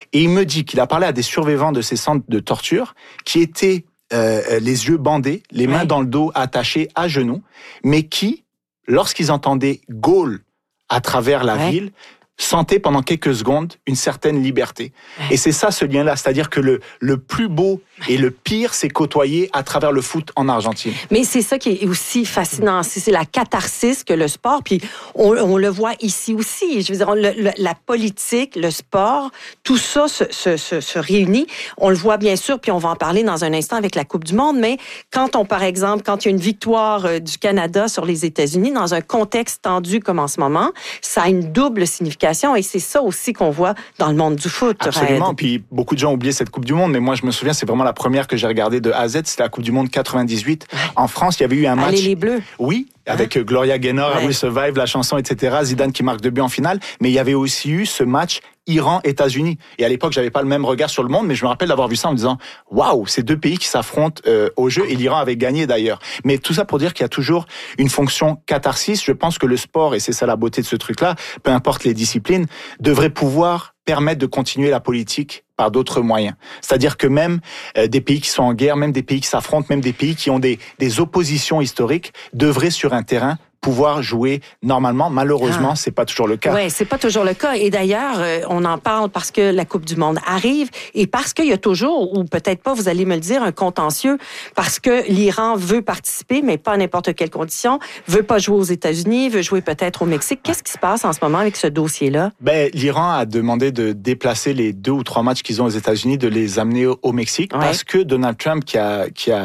Et il me dit qu'il a parlé à des survivants de ces centres de torture qui étaient les yeux bandés, les mains dans le dos, attachés à genoux, mais qui, lorsqu'ils entendaient Gaulle à travers la ville, sentaient pendant quelques secondes une certaine liberté. Et c'est ça, ce lien-là. C'est-à-dire que le plus beau et le pire s'est côtoyé à travers le foot en Argentine. Mais c'est ça qui est aussi fascinant. C'est la catharsis que le sport, puis on le voit ici aussi. Je veux dire, la politique, le sport, tout ça se réunit. On le voit bien sûr, puis on va en parler dans un instant avec la Coupe du Monde, mais par exemple, quand il y a une victoire du Canada sur les États-Unis, dans un contexte tendu comme en ce moment, ça a une double signification. Et c'est ça aussi qu'on voit dans le monde du foot. Absolument. Puis beaucoup de gens ont oublié cette Coupe du Monde, mais moi je me souviens, c'est vraiment la première que j'ai regardée de A à Z. C'était la Coupe du Monde 98. En France, il y avait eu un match. Allez les Bleus. Oui, avec Gloria Gaynor, I Will Survive, la chanson, etc. Zidane qui marque 2 buts en finale. Mais il y avait aussi eu ce match Iran-États-Unis. Et à l'époque, j'avais pas le même regard sur le monde, mais je me rappelle d'avoir vu ça en me disant « Waouh, c'est 2 pays qui s'affrontent au jeu. » Et l'Iran avait gagné d'ailleurs. Mais tout ça pour dire qu'il y a toujours une fonction catharsis. Je pense que le sport, et c'est ça la beauté de ce truc-là, peu importe les disciplines, devrait pouvoir permettre de continuer la politique par d'autres moyens. C'est-à-dire que même des pays qui sont en guerre, même des pays qui s'affrontent, même des pays qui ont des oppositions historiques, devraient sur un terrain pouvoir jouer normalement. Malheureusement, c'est pas toujours le cas. Oui, c'est pas toujours le cas. Et d'ailleurs, on en parle parce que la Coupe du Monde arrive et parce qu'il y a toujours, ou peut-être pas, vous allez me le dire, un contentieux, parce que l'Iran veut participer, mais pas à n'importe quelle condition, veut pas jouer aux États-Unis, veut jouer peut-être au Mexique. Qu'est-ce qui se passe en ce moment avec ce dossier-là? L'Iran a demandé de déplacer les 2 ou 3 matchs qu'ils ont aux États-Unis, de les amener au Mexique, parce que Donald Trump, qui a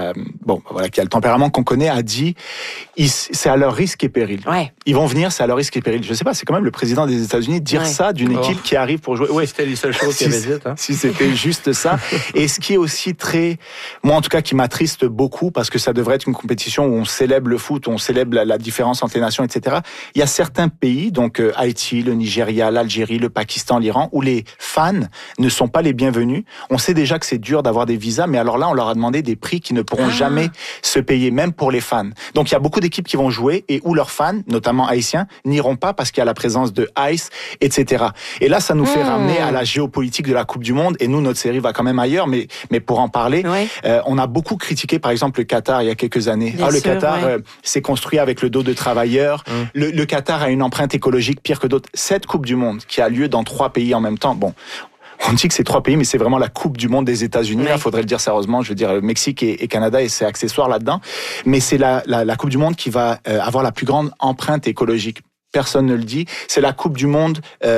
le tempérament qu'on connaît, a dit c'est à leur risque et péril. Ils vont venir, c'est à leur risque et péril. Je sais pas, c'est quand même le président des États-Unis dire ça d'une équipe qui arrive pour jouer. Ouais, c'était les seules choses qu'il avait dites. Hein? Si c'était juste ça. Et ce qui est aussi moi en tout cas, qui m'attriste beaucoup, parce que ça devrait être une compétition où on célèbre le foot, où on célèbre la différence entre les nations, etc. Il y a certains pays, donc Haïti, le Nigeria, l'Algérie, le Pakistan, l'Iran, où les fans ne sont pas les bienvenus. On sait déjà que c'est dur d'avoir des visas, mais alors là, on leur a demandé des prix qui ne pourront jamais se payer, même pour les fans. Donc il y a beaucoup d'équipes qui vont jouer et où leurs fans, notamment haïtiens, n'iront pas parce qu'il y a la présence de ICE, etc. Et là, ça nous fait ramener à la géopolitique de la Coupe du Monde. Et nous, notre série va quand même ailleurs, mais pour en parler, on a beaucoup critiqué, par exemple, le Qatar il y a quelques années. Le Qatar s'est construit avec le dos de travailleurs. Le Qatar a une empreinte écologique pire que d'autres. Cette Coupe du Monde qui a lieu dans 3 pays en même temps, on dit que c'est 3 pays, mais c'est vraiment la Coupe du Monde des États-Unis. Là, faudrait le dire sérieusement. Je veux dire, Mexique et Canada, et c'est accessoire là-dedans. Mais c'est la Coupe du Monde qui va avoir la plus grande empreinte écologique. Personne ne le dit. C'est la Coupe du Monde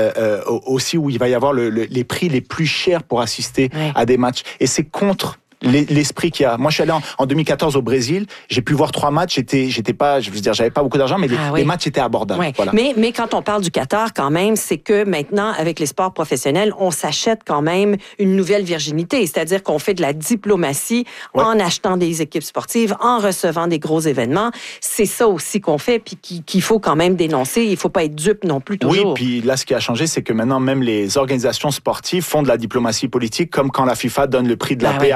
aussi où il va y avoir les prix les plus chers pour assister à des matchs. Et c'est contre l'esprit qu'il y a. Moi, je suis allé en 2014 au Brésil. J'ai pu voir 3 matchs. J'étais pas, je veux dire, j'avais pas beaucoup d'argent, mais les matchs étaient abordables. Voilà. Mais quand on parle du Qatar, quand même, c'est que maintenant, avec les sports professionnels, on s'achète quand même une nouvelle virginité. C'est-à-dire qu'on fait de la diplomatie en achetant des équipes sportives, en recevant des gros événements. C'est ça aussi qu'on fait, puis qu'il faut quand même dénoncer. Il faut pas être dupe non plus toujours. Oui, puis là, ce qui a changé, c'est que maintenant, même les organisations sportives font de la diplomatie politique, comme quand la FIFA donne le prix de la paix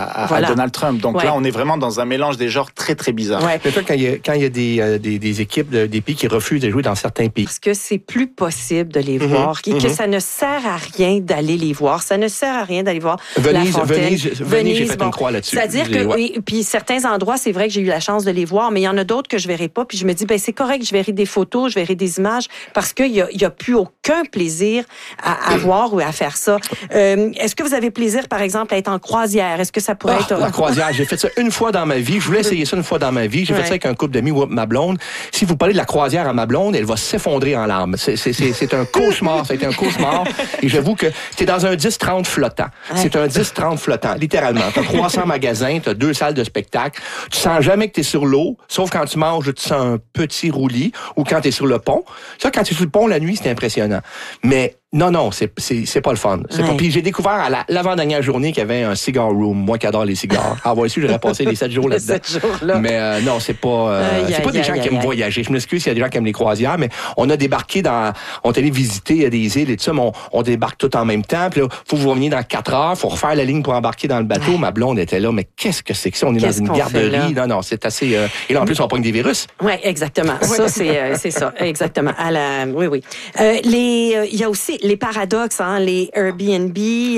à Donald Trump. Donc là, on est vraiment dans un mélange des genres très, très bizarre. Mais toi, quand il y a des équipes, des pays qui refusent de jouer dans certains pays. Parce que c'est plus possible de les voir, que ça ne sert à rien d'aller les voir. Ça ne sert à rien d'aller voir Venise, La Fontaine. Venise, j'ai fait une croix là-dessus. C'est-à-dire que, puis certains endroits, c'est vrai que j'ai eu la chance de les voir, mais il y en a d'autres que je verrai pas. Puis je me dis, c'est correct, je verrai des photos, je verrai des images, parce qu'il y a plus aucun plaisir à voir ou à faire ça. Est-ce que vous avez plaisir, par exemple, à être en croisière? Est-ce que ça pourrait être... La croisière, j'ai fait ça une fois dans ma vie. Je voulais essayer ça une fois dans ma vie. J'ai fait ça avec un couple d'amis, ma blonde. Si vous parlez de la croisière à ma blonde, elle va s'effondrer en larmes. C'est un cauchemar. Ça a été un cauchemar. Et j'avoue que t'es dans un 10-30 flottant. C'est un 10-30 flottant, littéralement. T'as 300 magasins, t'as 2 salles de spectacle. Tu sens jamais que t'es sur l'eau, sauf quand tu manges, tu sens un petit roulis, ou quand t'es sur le pont. Ça, quand t'es sur le pont la nuit, c'est impressionnant. Mais non, c'est pas le fun. Puis j'ai découvert à l'avant-dernière journée qu'il y avait un cigar room. Moi qui adore les cigares. Si j'aurais passé les 7 jours là-dedans. 7 jours-là. Mais non, c'est pas des gens qui aiment voyager. Je m'excuse s'il y a des gens qui aiment les croisières, mais on a débarqué on est allé visiter des îles et tout ça, mais on débarque tout en même temps. Puis là, faut vous revenir dans 4 heures, faut refaire la ligne pour embarquer dans le bateau. Ma blonde était là, mais qu'est-ce que c'est que ça? On est dans une garderie. Non, c'est assez... Et là, en plus, on pogne des virus. Oui, exactement. Ça, c'est ça. Exactement. Oui. Il y a aussi les paradoxes, les Airbnb,